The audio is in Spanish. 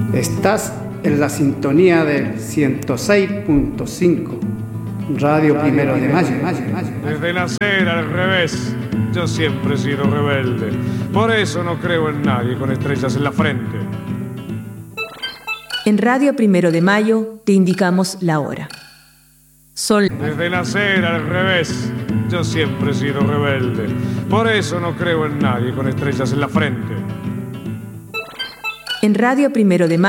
Estás en la sintonía del 106.5, Radio Primero de Mayo. Desde nacer al revés, yo siempre he sido rebelde. Por eso no creo en nadie con estrellas en la frente. En Radio Primero de Mayo te indicamos la hora. Son... Desde nacer al revés, yo siempre he sido rebelde. Por eso no creo en nadie con estrellas en la frente. En Radio Primero de Mayo